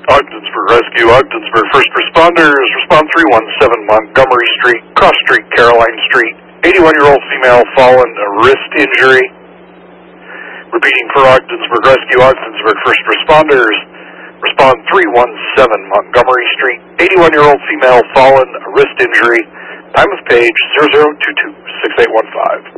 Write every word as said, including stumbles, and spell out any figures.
Ogdensburg Rescue, Ogdensburg First Responders, respond three one seven Montgomery Street, Cross Street, Caroline Street, eighty-one-year-old female fallen, a wrist injury. Repeating for Ogdensburg Rescue, Ogdensburg First Responders, respond three one seven Montgomery Street, eighty-one-year-old female fallen, a wrist injury. Time of page zero zero two two six eight one five.